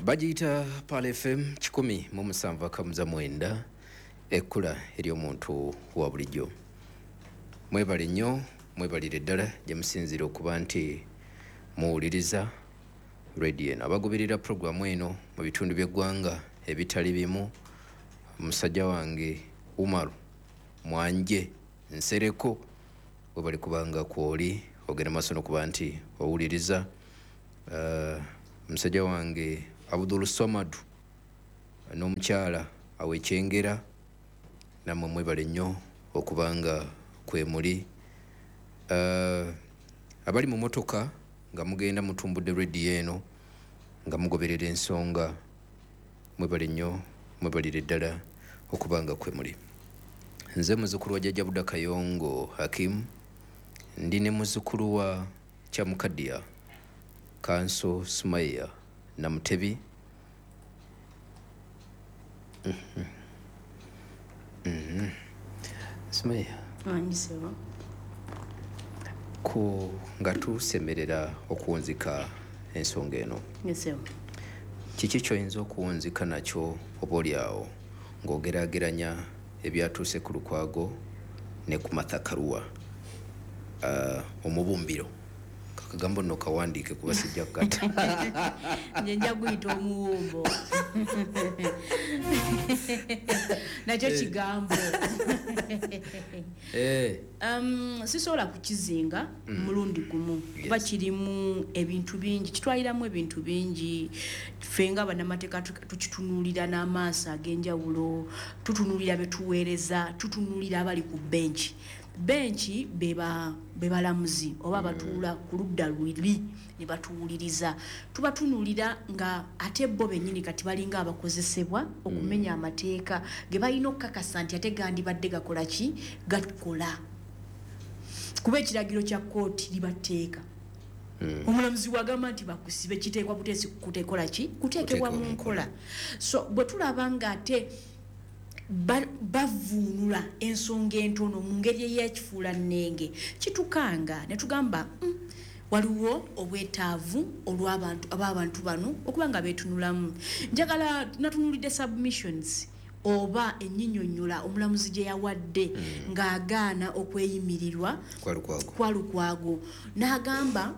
Bagiyita Pal FM 107.9 ekkula ery'omuntu wa bulijjo. Mwebale nnyo, mwebalire ddala gye musinzira okuba nti muwuliriza radio eno. Abagoberera programu eno mu bitundu by'eggwanga ebitali bimu, musajja wange Umar Mwanje Nsereko webali kubanga kwoli ogenda maaso n'okuba nti owuliriza. Musajja wange Abdul Samad n'omukyala Awekyengera namwe mwebale nnyo okubanga kwemuli. Abali mu motoka nga mugenda mutumbudde radio eno nga mugoberera ensonga mwebale nnyo, mwebalire ddala okubanga kwemuli. Nze muzzukulu wa Jjajja Budda Kayongo Hakim, ndi ne muzzukulu wa Kyamukaddiya Kanso Sumaya Namutebi. Sumaya ko nga tusemerera okuwunzika ensonga eno, kiki ky'oyinza okuwunzika nakyo oba olyawo ng'ogeraageranya ebyatuuse ku Lukwago ne ku Mathakaruwa? Omubumbiro kakagambo nno kawandiike kuba sijja kukata. Nje nja kuyita omuwumbo nakyo kigambo. Sisobola kukizinga mulundi gumu kuba kirimu ebintu bingi, kitwaliramu ebintu bingi. Ffe nga bannamateeka tukitunuulira n'amaaso ag'enjawulo, tutunuulira betuweereza, tutunuulira abali ku benchi bebalamuzi oba batuula ku ludda luli ne batuwuliriza. Tubatunuulira nga ate bo bennyini kati balinga abakozesebwa okumenya amateeka ge balina okukakasa nti ate gandibadde gakola ki, gakola kuba ekiragiro kya kkooti libateeka. Omulamuzi wagamba nti bakusibe, kiteekwa buteesi kutekola ki, kuteekebwa mu nkola. So bwe tulaba nga ate bavuunula ensonga entono mu ngeri ey'ekifuula nnenge, kitukanga ne tugamba waliwo obwetaavu ab'abantu bano okuba nga beetunulamu. Njagala natunulidde submissions oba ennyinyonnyola omulamuzi gye yawadde ng'agaana okweyimirirwa kwa Lukwago. N'agamba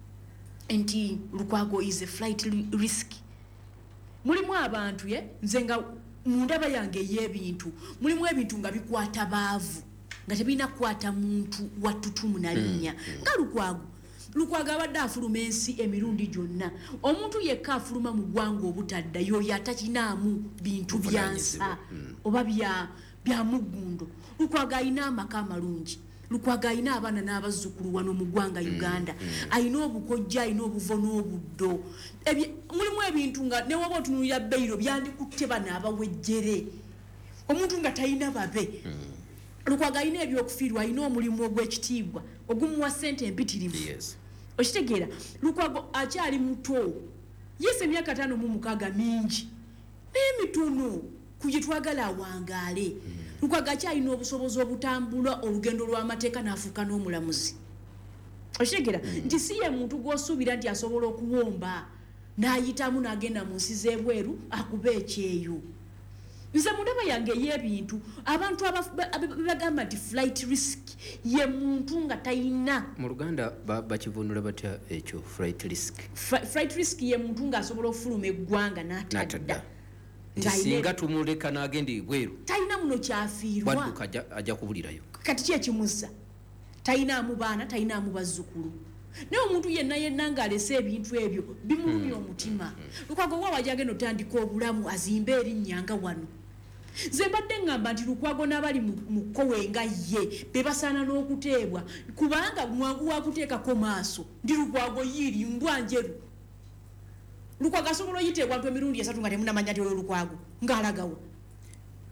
nti Lukwago is a flight risk. Mulimu abantu nze nga mundaba yange y'ebintu, mulimu ebintu nga bikwata baavu nga tebirina kukwata muntu wattutumu na linnya nga Lukwago abadde afuluma ensi emirundi gyonna. Omuntu yekka afuluma mu ggwanga obutadda y'oyo atakinaamu bintu byansa oba bya muggundo. Lukwago alina amaka amalungi, Lukwago alina abaana n'abazzukulu wano mu ggwanga Uganda, alina obukojja, alina obuvo n'obuddo. Mulimu ebintu nga ne waba otunuulira Beyiro byandikutte bano abawejjere, omuntu nga talina babe. Lukwago alina ebyokufiirwa, alina omulimu ogw'ekitiibwa ogumuwa ssente empitirivu. Okitegeera, Lukwago akyali muto, yese emyaka 56 mingi naye mitono ku gye twagala awangaale. Lukwago akyalina obusobozi obutambula olugendo lw'amateeka n'afuuka n'omulamuzi. Okitegeera nti si ye muntu gw'osuubira nti asobola okuwomba n'ayitamu n'agenda mu nsi z'ebweru akuba ekyeyo. Nze mundaba yange y'ebintu abantu bagamba nti flight risk ye muntu nga talina. Mu Luganda bakivunula batya ekyo flight risk? Flight risk ye muntu nga asobola okufuluma eggwanga n'atadda. Singa tumuleka n'agenda ebweru talina muno kyafiirwa, wadduka ajja kubulirayo. Kati ki ekimuzza? Talinaamu baana, talinaamu bazzukulu. Naye omuntu yenna ng'alese ebintu ebyo bimulumya omutima. Lukwago wa wajja agenda otandika obulamu azimbe erinnya nga wano. Nze mbadde ngamba nti Lukwago n'abali mu kkowe nga ye be basaana n'okuteebwa, kubanga mwangu wa kuteekako maaso ndi Lukwago yiiri mbwa njeru. Lukwago asobola oyiteebwa emirundi 3 nga temunamanya nti oyo Lukwago ng'alagawo.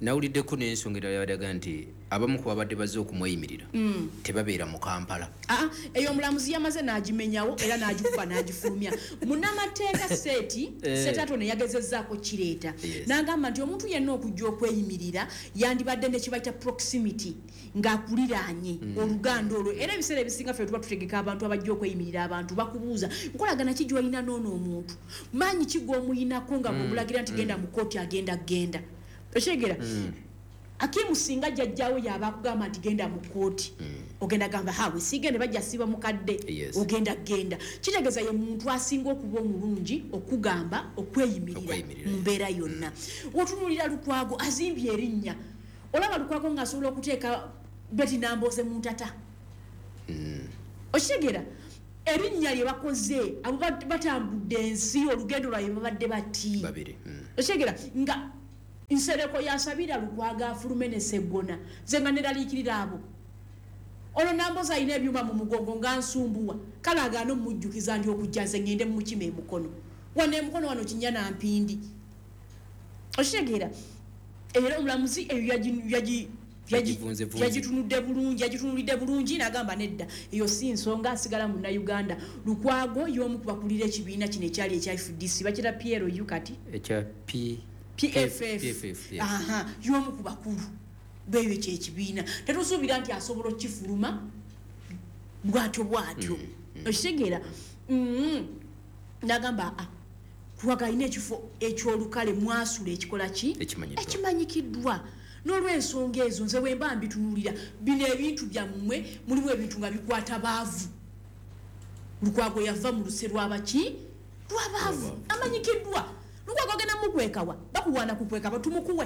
nawuliddeko n'ensonga era yabadaga nti abamu ku babadde bazze okumweyimirira tebabeera mu Kampala. Eyo omulamuzi yamaze n'agimenyawo era n'agikuba n'agifulumya. Munnamateeka Setato ne yagezezzaako kireeta n'agamba nti omuntu yenna okujja okweyimirira yandibadde ne kibayita proximity ng'akuliraanye oluganda olwo. Era ebiseera ebisinga ffe tuba tutegeka abantu abajja okweyimirira abantu bakubuuza nkolagana ki gy'olina n'ono omuntu maanyi ki g'omuyinako nga bw'omulagira nti genda mu kooti agenda. Oshegera Akimu singa jjajjawo yaba akugamba nti genda mu kooti ogenda gamba hawe sigende bajja siba mukadde ogenda genda kitegeeza ye muntu asinga okuba omulungi okugamba okweyimirira mu mbeera yonna. Otunulira Lukwago azimbye erinnya olaba Lukwago ng'asobola okuteeka Betty Namboze mu ntata. Oshegera erinnya lye bakoze abo batambudde ensi olugendo lwaye babadde bati oshegera nga Nsereko yasabira Lukwago afulume ne Seggona zenga neraliikirira abo ono Namboze ayina ebyuma mu mugongo nga nsumbuwa kale agaana omujjukiza ndi okujja nze ngende mu mukima emukono wane emukono wano kinyana mpindi. Oshegera era omulamuzi eyo yagitunulidde bulungi n'agamba nedda eyo si nsonga asigala mu Uganda. Lukwago y'omu kubakulira ekibiina kino ekyali ekya FDC bakira PLU kati ekya PFF y'omu ku bakulu beeyo ekyekibiina tetusuubira nti asobola okifuluma bwatyo okitegeera. N'agamba Lukwago alina ekifo ekyolukale mwasula ekikola ki ekimanyikiddwa. N'olw'ensonga ezo nze bwe mba mbitunulira bino ebintu byammwe mulimu ebintu nga bikwata baavu. Lukwago yava mu luse lw'abaki lw'abaavu amanyikiddwa. Lukwago agenda mukwekawa bakuwaana kukwekaba tumukuwe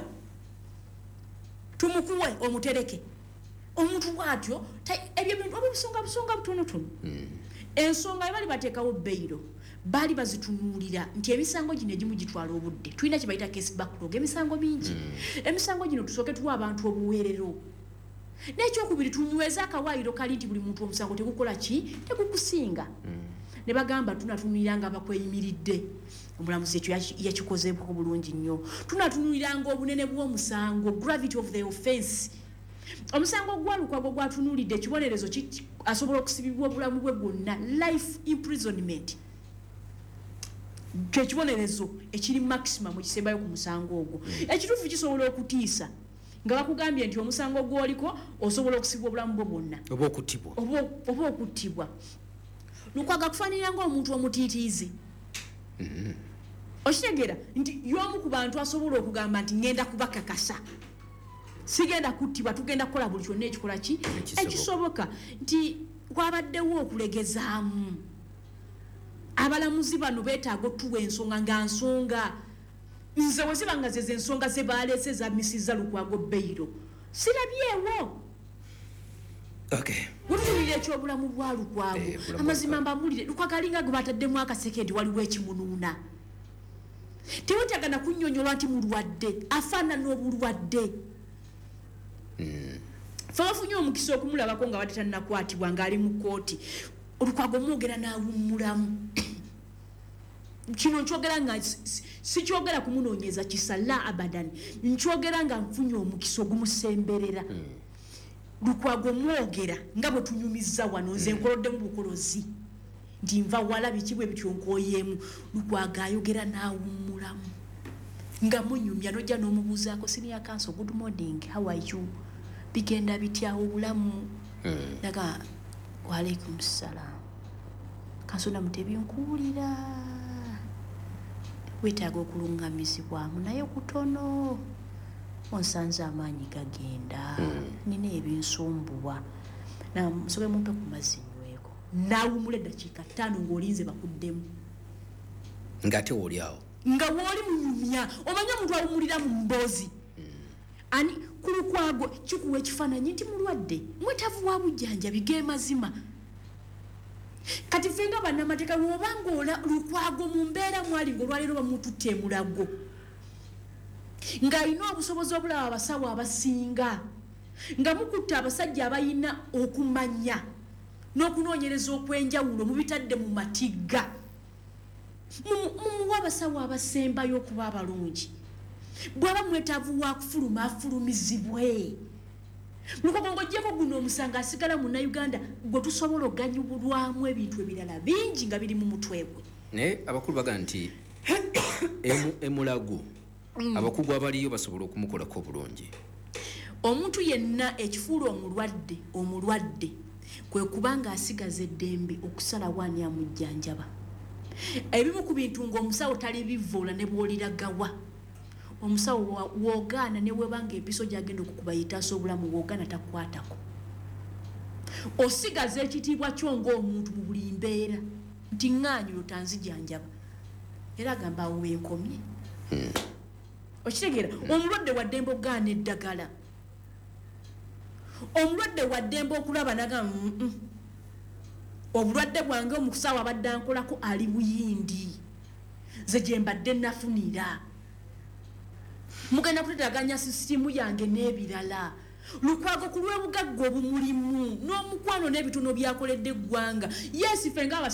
omutereke omuntu bwatyo ebyo bintu obusonga butonotono. Ensonga bali bateekawo beyiro bali bazitunulira nti emisango gino egimu gitwala obudde tulina kye bayita case backlog emisango mingi. Emisango gino tusooke tuwa abantu obuweerero n'ekyokubiri tunyweza akawaayiro kali nti buli muntu omusango tegukola ki tegukusinga. Ne bagamba tunatunulira nga bakweyimiridde omulamuzi ekyo yakikozeeko bulungi nnyo. Tunatunuliranga obunene bw'omusango gravity of the offense. Omusango gwa Lukwago gwatunulidde ekibonerezo asobola okusibibwa obulamu bwe bwonna life imprisonment. Ekibonerezo ekiri maximum ekisembayo ku musango ogwo. Ekituufu kisobola okutiisa nga bakugambye nti omusango gw'oliko osobola okusibwa obulamu bwe bwonna oba okuttibwa. Lukwago akufaanira ng'omuntu omutiitiizi. Okitegeera nti y'omu ku bantu asobola okugamba nti ngenda kubakakasa sigenda kuttibwa tugenda kukola buli kyonna ekikola ki ekisoboka. Nti kwabaddewo okulegezaamu abalamuzi bano beetaaga otuwa ensonga nga nsonga nze we ziba nga zeze ensonga ze baleese zamisiza Lukwago beyiro sirabyewo. Wululira ekyobulamu bwa Lukwago amazima mbamulire Lukwago alinga gwe bataddemu akasekendi waliwo ekimunuuna. Tewetagana kunnyonnyola nti mulwadde afaanana obulwadde. Fe bafunye omukisa okumulabako nga badde tannakwatibwa ng'ali mu kooti. Lukwago mwogera n'awummulamu. Kino nkyogera nga sikyogera kumunoonyeza kisa la abadan nkyogera nga nfunye omukisa ogumusemberera. Lukwago mwogera nga bwe tunyumizza wano nze nkoloddemu bukolozi nti nva wala biki bwe bityo nkooyeemu. Lukwago ayogera n'awummulamu nga munyumya n'ojja n'omubuuzaako senior counsel good morning how are you bigenda bityawo obulamu naga waalaikum salaam kansona mutebyenkuwulira wetaaga okulungamizibwamu naye kutono onsanze amaanyi gagenda nina ebinsumbuwa musobe mumpe ku mazzi nyweko naawumula eddakiika 5 ng'olinze bakuddemu ng'ate wooli awo nga wooli munyumya omanye omuntu awumulira mu mboozi ani ku Lukwago kikuwa ekifaananyi nti mulwadde mwetaavu wa bujjanjabi g'emazima. Kati ffe nga bannamateeka bw'obanga Lukwago mu mbeera mwali ng'olwaleero bamututte emulago ng'alina obusobozi obulaba abasawo abasinga nga mukutte abasajja abalina okumanya n'okunoonyereza okw'enjawulo mubitadde mu matigga mumuwa abasawo abasembayo okuba abalungi bwaba mwetaavu wa kufuluma afulumizibwe lukogongo jeko guno omusanga asigala mu Uganda gwe tusobola oganyubulwamu ebintu ebirala bingi nga biri mu mutwe gwe ne abakulu baga nti emulago abakugu abaliyo basobola okumukolako obulungi omuntu yenna ekifuula omulwadde kwe kubanga asigaza eddembe okusala wani amujjanjaba ebimu ku bintu ng'omusawo tali bivoola ne bw'oliragawa omusawo woogaana ne webanga empiso gy'agenda okukubayitaasa obulamu woogaana takwatako osigaza ekitiibwa kyo ng'omuntu mu buli mbeera nti ŋŋaanyi tanzijjanjaba era agamba awo wenkomye okitegeera omulwadde wa ddembe ogaana eddagala omulwadde wa ddembe okulaba nagamba obulwadde bwange omukusawo abadde ankolako ali buyindi ze gye mbadde nafunira mugenda kuteteganya sisitimu yange n'ebirala lukwago ku lw'obugagga obumulimu n'omukwano n'ebitono byakoledde eggwanga yesi ffe nga